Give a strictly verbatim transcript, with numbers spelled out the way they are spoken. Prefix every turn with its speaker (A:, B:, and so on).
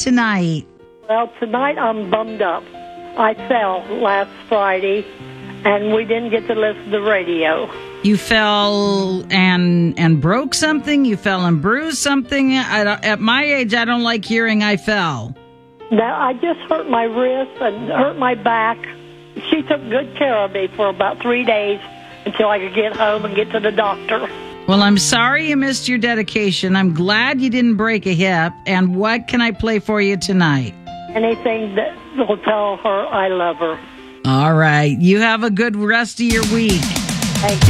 A: tonight?
B: Well, tonight I'm bummed up. I fell last Friday, and we didn't get to listen to the radio.
A: You fell and and broke something? You fell and bruised something? I, at my age, I don't like hearing I fell.
B: Now, I just hurt my wrist and hurt my back. She took good care of me for about three days until I could get home and get to the doctor.
A: Well, I'm sorry you missed your dedication. I'm glad you didn't break a hip. And what can I play for you tonight?
B: Anything that will tell her I love her.
A: All right. You have a good rest of your week.
B: Thank you.